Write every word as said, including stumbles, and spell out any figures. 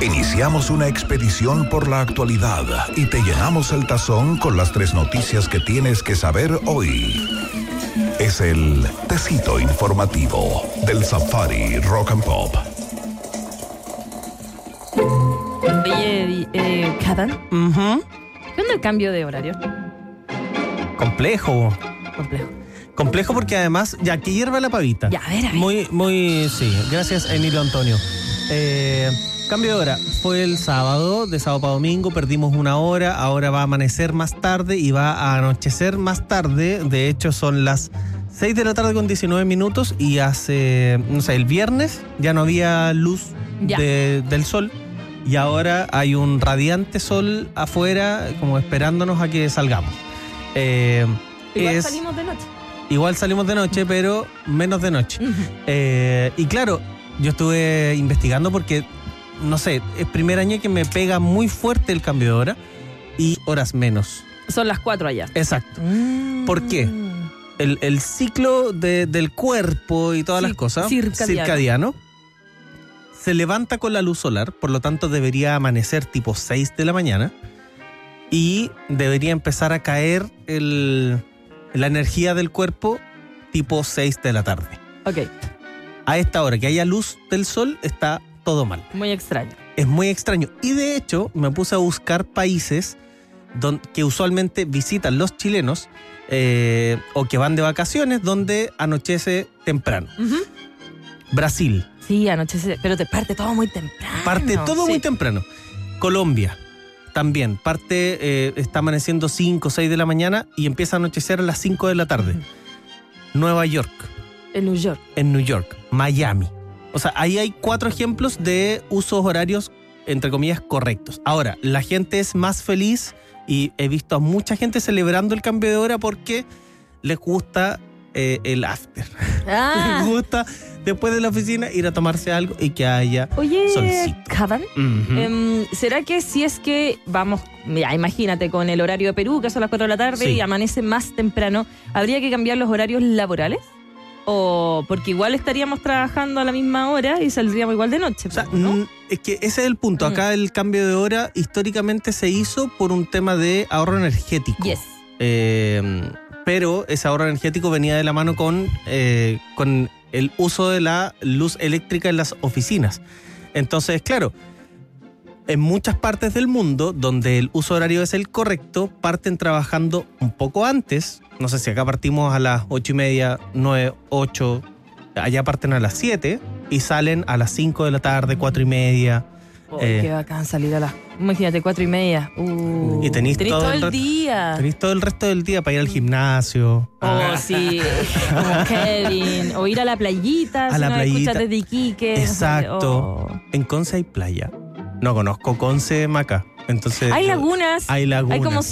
Iniciamos una expedición por la actualidad y te llenamos el tazón con las tres noticias que tienes que saber hoy. Es el Tecito Informativo del Safari Rock and Pop. Oye, eh, Kadan, Uh-huh. ¿qué onda el cambio de horario? Complejo. Complejo. Complejo porque además, ya que hierva la pavita. Ya, a ver, a ver. Muy, muy, sí. Gracias, Emilio Antonio. Eh, cambio de hora. Fue el sábado, de sábado para domingo, perdimos una hora. Ahora va a amanecer más tarde y va a anochecer más tarde. De hecho, son las seis de la tarde con diecinueve minutos y hace, no sé, el viernes ya no había luz Ya. de, del sol. Y ahora hay un radiante sol afuera, como esperándonos a que salgamos. Eh, Igual es- salimos de noche. Igual salimos de noche, pero menos de noche. Ujú. Eh, y claro, yo estuve investigando porque, no sé, es primer año que me pega muy fuerte el cambio de hora y horas menos. Son las cuatro allá. Exacto. Mm. ¿Por qué? El, el ciclo de- del cuerpo y todas Cir- las cosas, circadiano. circadiano, se levanta con la luz solar, por lo tanto debería amanecer tipo seis de la mañana y debería empezar a caer el, la energía del cuerpo tipo seis de la tarde. Ok, A esta hora que haya luz del sol está todo mal. muy extraño. Es muy extraño. Y de hecho me puse a buscar países don- que usualmente visitan los chilenos eh, o que van de vacaciones donde anochece temprano. Ujú. Brasil, Sí, anochece, pero te parte todo muy temprano. parte todo Sí. muy temprano. Colombia también, parte, eh, está amaneciendo cinco o seis de la mañana y empieza a anochecer a las cinco de la tarde. Nueva York, En New York. en New York, Miami. O sea, ahí hay cuatro ejemplos de usos horarios, entre comillas, correctos. Ahora, la gente es más feliz y he visto a mucha gente celebrando el cambio de hora porque les gusta eh, el after. Ah, Les gusta, después de la oficina, ir a tomarse algo y que haya oye, solcito. Kadan, Ujú. em, ¿será que si es que vamos, ya imagínate con el horario de Perú, que son las cuatro de la tarde Sí. y amanece más temprano, ¿habría que cambiar los horarios laborales? O porque igual estaríamos trabajando a la misma hora y saldríamos igual de noche, O sea, ¿no? mm, es que ese es el punto. Mm. Acá el cambio de hora históricamente se hizo por un tema de ahorro energético. Yes. Eh, pero ese ahorro energético venía de la mano con, eh, con el uso de la luz eléctrica en las oficinas. Entonces, claro, en muchas partes del mundo donde el uso horario es el correcto, parten trabajando un poco antes. No sé si acá partimos a las ocho y media, nueve, ocho, allá parten a las siete y salen a las cinco de la tarde, cuatro y media. Oh, eh. qué bacán salir a las, imagínate, cuatro y media. Uh, Y tenís todo todo el el rato- día. Tenéis todo el resto del día para ir al gimnasio. Oh, a- sí, como Kevin. O ir a la playita, A si la nos playita. escuchas desde Iquique. no sé, Exacto. oh. En Conce hay playa. No conozco Conce, Maca. Entonces, Hay yo- lagunas. Hay lagunas. Hay como